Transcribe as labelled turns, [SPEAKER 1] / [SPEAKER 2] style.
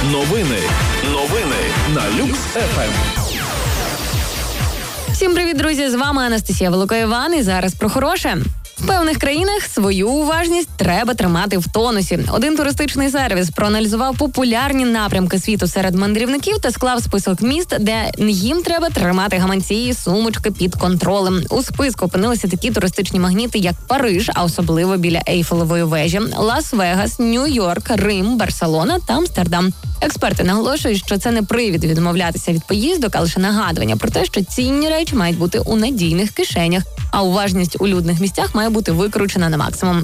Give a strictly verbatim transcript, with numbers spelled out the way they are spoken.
[SPEAKER 1] Новини. Новини на Люкс еф ем.
[SPEAKER 2] Всім привіт, друзі! З вами Анастасія Великоїван, і зараз про хороше. В певних країнах свою уважність треба тримати в тонусі. Один туристичний сервіс проаналізував популярні напрямки світу серед мандрівників та склав список міст, де їм треба тримати гаманці і сумочки під контролем. У списку опинилися такі туристичні магніти, як Париж, а особливо біля Ейфелевої вежі, Лас-Вегас, Нью-Йорк, Рим, Барселона та Амстердам. Експерти наголошують, що це не привід відмовлятися від поїздок, а лише нагадування про те, що цінні речі мають бути у надійних кишенях, а уважність у людних місцях має бути викручена на максимум.